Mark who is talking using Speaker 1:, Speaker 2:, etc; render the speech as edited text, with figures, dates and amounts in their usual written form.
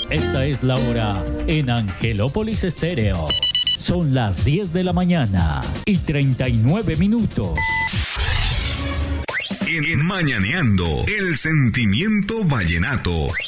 Speaker 1: Esta es la hora en Angelópolis Estéreo. Son las 10 de la mañana y 39 minutos.
Speaker 2: En Mañaneando, el sentimiento vallenato,